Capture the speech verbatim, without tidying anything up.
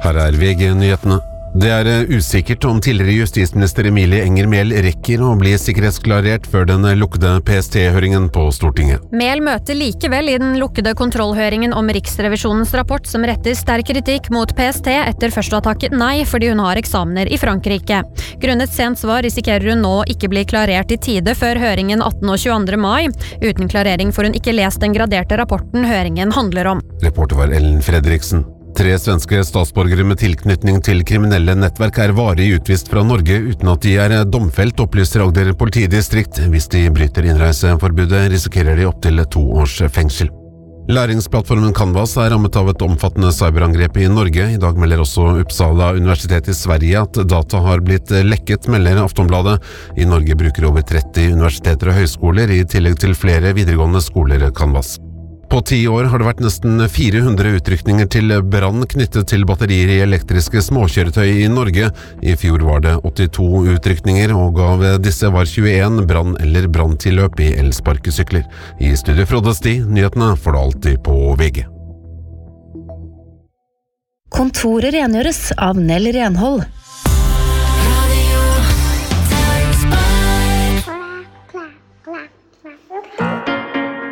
Her er V G-nyhetene. Det er usikkert om tidligere justisminister Emilie Enger Mehl rekker å bli sikkerhetsklarert før den lukkede P S T-høringen på Stortinget. Mehl møter likevel i den lukkede kontrollhøringen om Riksrevisjonens rapport som retter sterk kritikk mot P S T etter først å ha takket nei fordi hun har eksamener i Frankrike. Grunnet sent svar risikerer hun nå ikke bli klarert i tide før høringen attende og tjueandre mai. Uten klarering får hun ikke lest den graderte rapporten høringen handler om. Reporter var Ellen Fredriksen. Tre svenske statsborgere med tilknytning til kriminelle nettverk er varig utvist fra Norge uten at de er domfelt, opplyser Agder politidistrikt. Hvis de bryter innreiseforbudet, risikerer de opp til to års fengsel. Læringsplattformen Canvas er rammet av et omfattende cyberangrep i Norge. I dag melder også Uppsala universitet i Sverige at data har blitt lekket, melder Aftonbladet. I Norge bruker over tretti universiteter og høyskoler, i tillegg til flere videregående skoler Canvas. På ti år har det vært nesten fire hundre utrykninger til brann knyttet til batterier i elektriske småkjøretøy i Norge. I fjor var det åttito utrykninger, og av disse var tjueen brann- eller branntilløp i elsparkesykler. I studio Frode Sti, nyhetene får du alltid på V G. Kontoret rengjøres av Nell Renhold.